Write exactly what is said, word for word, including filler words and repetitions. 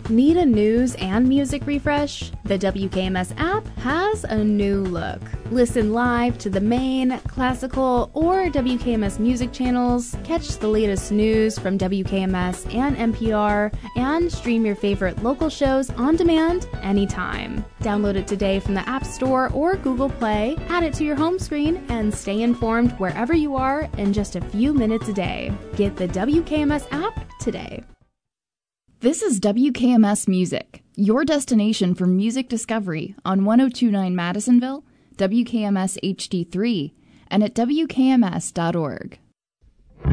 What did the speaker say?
Need a news and music refresh? The W K M S app has a new look. Listen live to the main, classical, or W K M S music channels, catch the latest news from W K M S and N P R, and stream your favorite local shows on demand anytime. Download it today from the App Store or Google Play, add it to your home screen, and stay informed wherever you are in just a few minutes a day. Get the W K M S app today. This is W K M S Music, your destination for music discovery on one oh two point nine Madisonville, W K M S H D three, and at W K M S dot org.